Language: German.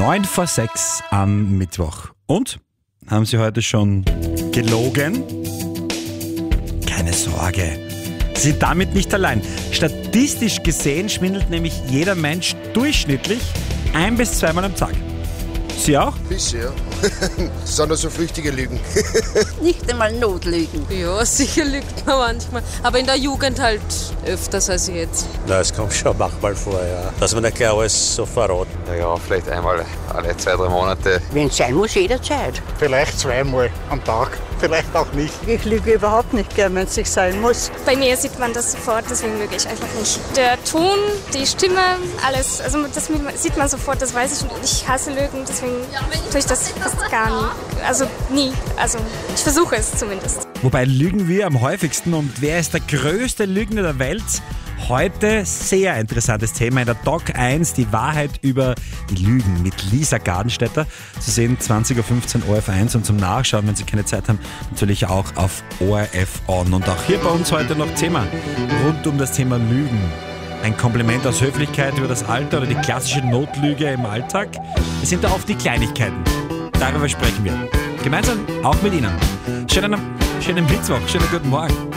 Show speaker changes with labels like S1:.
S1: 9:05 am Mittwoch. Und? Haben Sie heute schon gelogen? Keine Sorge, Sie sind damit nicht allein. Statistisch gesehen schwindelt nämlich jeder Mensch durchschnittlich 1- bis 2-mal am Tag. Sie auch?
S2: Bisschen, ja. Das sind nur so flüchtige Lügen.
S3: Nicht einmal Notlügen.
S4: Ja, sicher lügt man manchmal. Aber in der Jugend halt öfters als jetzt.
S5: Na, es kommt schon manchmal vor, ja. Dass man nicht gleich alles so verraten.
S6: Ja, vielleicht einmal alle 2-3 Monate.
S3: Wenn es sein muss, jederzeit.
S7: Vielleicht 2-mal am Tag, vielleicht auch nicht.
S3: Ich lüge überhaupt nicht gern, wenn es sich sein muss.
S8: Bei mir sieht man das sofort, deswegen lüge ich einfach nicht. Der Ton, die Stimme, alles, also das sieht man sofort, das weiß ich. Ich hasse Lügen, deswegen tue ich das fast gar nie. Also nie. Also ich versuche es zumindest.
S1: Wobei lügen wir am häufigsten und wer ist der größte Lügner der Welt? Heute sehr interessantes Thema in der Doc 1, die Wahrheit über die Lügen mit Lisa Gardenstädter. Sie sehen 20.15 Uhr ORF1 und zum Nachschauen, wenn Sie keine Zeit haben, natürlich auch auf ORF On. Und auch hier bei uns heute noch Thema rund um das Thema Lügen. Ein Kompliment aus Höflichkeit über das Alter oder die klassische Notlüge im Alltag. Es sind da oft die Kleinigkeiten. Darüber sprechen wir. Gemeinsam auch mit Ihnen. Schönen Mittwoch, schönen guten Morgen.